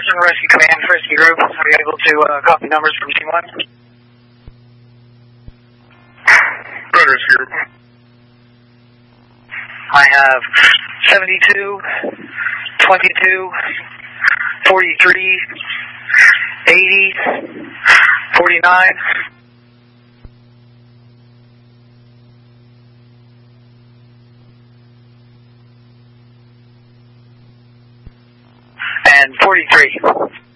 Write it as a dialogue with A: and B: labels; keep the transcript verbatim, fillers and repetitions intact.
A: Rescue Command, Rescue Group. Are you able to uh, copy numbers from Team one?
B: Rescue Group.
A: I have seventy-two, twenty-two, forty-three, eighty, forty-nine. And forty-three.